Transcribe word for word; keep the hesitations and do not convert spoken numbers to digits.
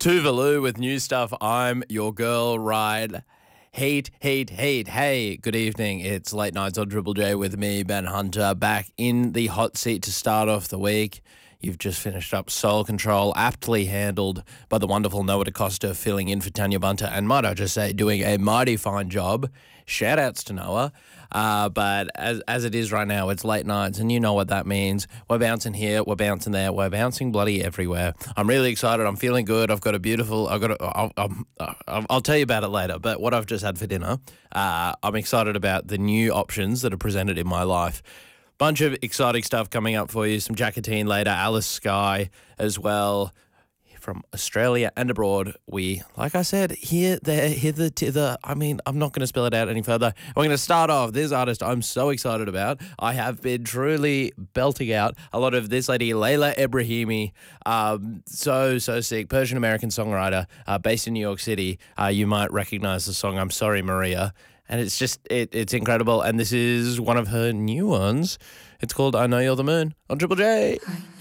Tuvalu with new stuff. I'm your girl, Ride. Heat, heat, heat. Hey, good evening. It's Late Nights on Triple J with me, Ben Hunter, back in the hot seat to start off the week. You've just finished up Soul Control, aptly handled by the wonderful Noah DaCosta, filling in for Tanya Bunter, and might I just say, doing a mighty fine job. Shout outs to Noah. Uh, but as as it is right now, it's late nights, and you know what that means. We're bouncing here, we're bouncing there, we're bouncing bloody everywhere. I'm really excited. I'm feeling good. I've got a beautiful. I've got. A, I'll, I'll, I'll, I'll tell you about it later. But what I've just had for dinner, uh, I'm excited about the new options that are presented in my life. Bunch of exciting stuff coming up for you. Some Jacqueline later, Alice Skye as well. From Australia and abroad, we, like I said, here, there, hither, thither. I mean, I'm not going to spell it out any further. We're going to start off this artist I'm so excited about. I have been truly belting out a lot of this lady, Layla Ebrahimi. Um, so, so sick. Persian-American songwriter uh, based in New York City. Uh, you might recognize the song I'm Sorry, Maria. And it's just, it, it's incredible. And this is one of her new ones. It's called I Know You're the Moon on Triple J. I